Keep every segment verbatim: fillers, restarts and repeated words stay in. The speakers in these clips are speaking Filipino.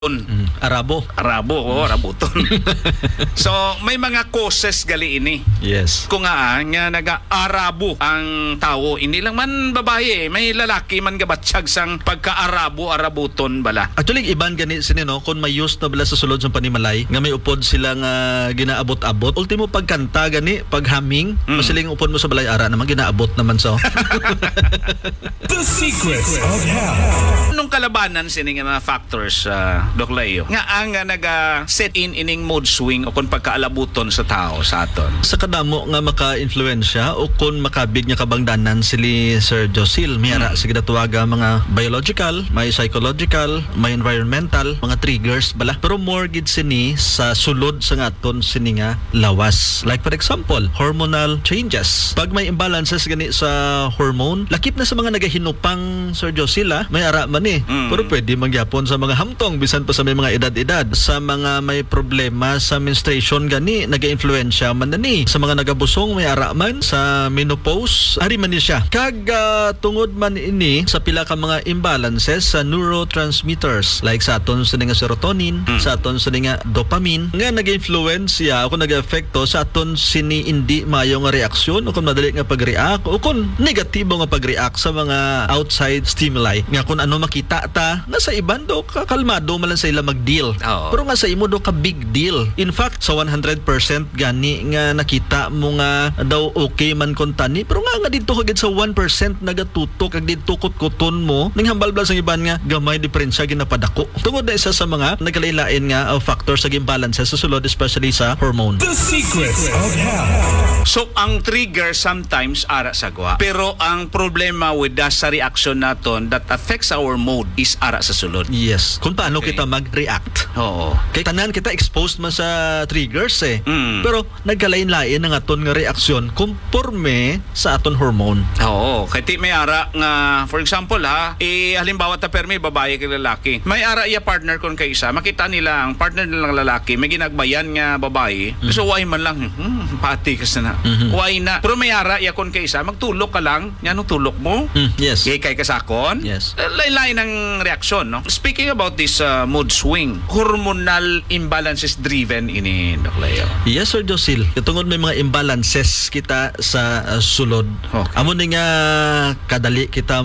Mm, Arabo. Arabo, oh, Arabuton. So, may mga causes gali ini. Yes. Kung nga, nga naga-Arabo ang tao. Hindi lang man babae, may lalaki man gabatsyag sang pagka-Arabo, Arabuton bala. Actually, iban gani sini no, kung may use na bala sa sulod sa panimalay, nga may upod sila nga ginaabot-abot. Ultimo pagkanta gani, paghaming, mm. masiling upod mo sa balay ara naman ginaabot naman so. The Secrets of Hell. Nung kalabanan sini nga mga factors uh, Doc Leo, nga ang uh, naga-set in ining mood swing o kung pagkaalabuton sa tao sa aton. Sa kadamo nga maka-influensya o kung makabig nga kabangdanan sili Sir Josil, may ara mm. sige tuwaga mga biological, may psychological, may environmental, mga triggers bala. Pero more gid sini sa sulod sa aton sini nga lawas. Like for example, hormonal changes. Pag may imbalances gani sa hormone, lakip na sa mga nagahinupang Sir Josil, ah, may ara man eh. Mm. Pero pwede mangyapon sa mga hamtong bisan pa sa may mga edad-edad, sa mga may problema sa menstruation gani naga-influensya man na ni, sa mga nagabusong may ara man, sa menopause ari man ni siya. Kag uh, tungod man ini sa pila ka mga imbalances sa neurotransmitters like sa aton sa nga serotonin, mm. sa aton sa nga dopamine nga naga-influensya o kung naga-efekto sa aton sini hindi maayo nga reaksyon o kung madali nga pag-react o kung negatibo nga pag-react sa mga outside stimuli nga kung ano makita ta nga sa iban do kakalmado man lang sa ila mag-deal. Oh. Pero nga sa imo do ka big deal. In fact, sa one hundred percent gani nga nakita mo nga daw okay man kon tani, pero nga nga didto kagid sa one percent nagatutok kag didto kot-kuton mo ning hambal-bal sa iban nga gamay diferensya ginapadako. Tungod na isa sa mga nagkalain-lain nga uh, factors sa imbalance sa sulod especially sa hormone. The Secrets of Hell. So ang trigger sometimes ara sa gwa, pero ang problema with that sa reaction naton that affects our mood is ara sa sulod. Yes. Kung paano Okay. kita mag-react. Oo. Kay tanan kita exposed man sa triggers eh. Mm. Pero nagkalain-lain ang aton nga reaksyon conforme sa aton hormone. Oo. Kaya ti may ara nga, for example ha, eh, halimbawa ta permi, babae kay lalaki. May ara iya partner kon kay isa, makita nila ang partner nilang lalaki, may ginagbayan nga babae. Mm-hmm. So, why man lang, hmm, pati ka na. Mm-hmm. Why na? Pero may ara iya kon kay isa, magtulok ka lang, yan ang tulok mo. Mm, yes. Kay kay kasakon. Yes. Lain-lain ang reaksyon, no? Speaking about this uh, mood swing, hormonal imbalances driven ini, Doc Leo. Yes, Sir Josil. Katungod may mga imbalances kita sa uh, sulod. Okay. Amo ni nga kadali kita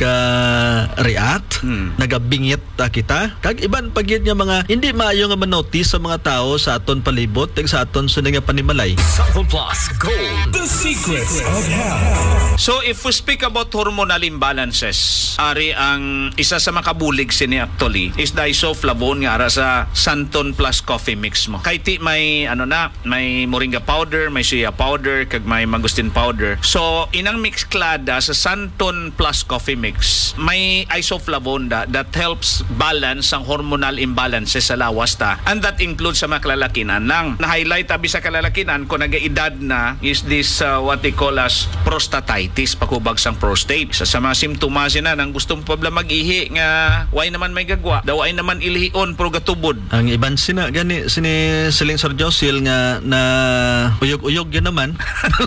mag-react, uh, hmm. nagabingit uh, kita. Kag iban pagyud nga mga hindi maayo nga manotice sa mga tao sa aton palibot, tag sa aton sa nga panimalay. Sample Plus Gold. The Secrets of Hell. So if we speak about hormonal imbalances, ari ang isa sa makabulig sini actually is the isoflavone nga ara sa Santon Plus coffee mix mo. Kay ti may ano na, may moringa powder, may shea powder, kag may mangosteen powder. So inang mix klada sa Santon Plus coffee mix, may isoflavone da that helps balance ang hormonal imbalances sa lawas ta. And that includes sa mga kalalakinan lang. Na-highlight abi sa kalalakinan kung nagaedad na is this uh, what they call as prostatitis, pakubag sang prostate. Sa, sa mga simptomas na nang gustong pabla mag-ihi nga why naman may gagwa, daw ay naman ilihion pero gatubod. Ang iban sina gani sini siling Sir Josil nga na uyog-uyog yun naman.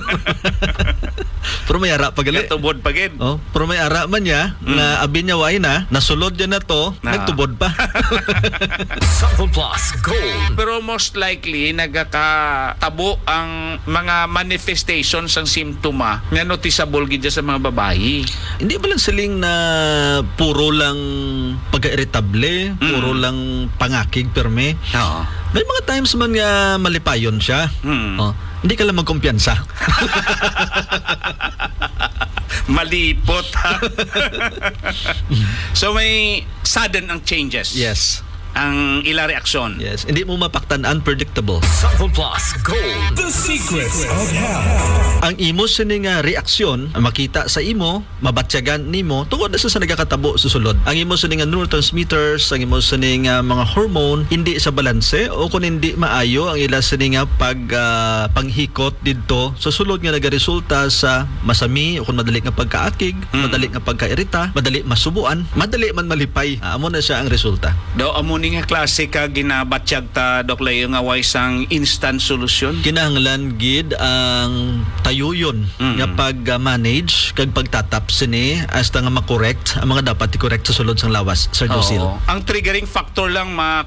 Pero may ara pa gali. Gatubod pa gid. Oh, pero may ara man niya mm. na abi niya way na, nasulod yan na to, na. nagtubod pa. Sample Plus Gold. Pero most likely nagakatabo ang mga manifestations ng simptoma nga noticeable gid sa mga babae. Hindi ba lang siling na puro lang pagka-irritable, mm. puro lang pangakig perme. Oo. May mga times man nga malipayon siya. Mm. Oh, hindi ka lang magkumpiyansa. Malipot ha. So may sudden ang changes. Yes. Ang ila reaksyon. Yes. Hindi mo mapaktan, unpredictable. Sample Plus Gold. The Secrets of Hell. Ang imo sini nga reaksyon makita sa imo, mabatyagan nimo tungod na sa sa nagakatabo sa sulod. Ang imo sini nga neurotransmitters, ang imo sini nga mga hormone hindi sa balanse o kung hindi maayo ang ila sini nga pag uh, panghikot didto sa sulod nga nagaresulta sa masami o kung madali nga pagkaakig, mm. madali nga pagkairita, madali masubuan, madali man malipay. Uh, amo na siya ang resulta. Daw amo ni Kini nga klase ka ginabatyag ta Doc Leo nga way sang instant solution. Kinahanglan gid ang tayuyon Mm. nga pag-manage kag pagtatap sini hasta nga makorekt ang mga dapat i-correct sa sulod sang lawas, Sir Josil. Oo. Ang triggering factor lang ma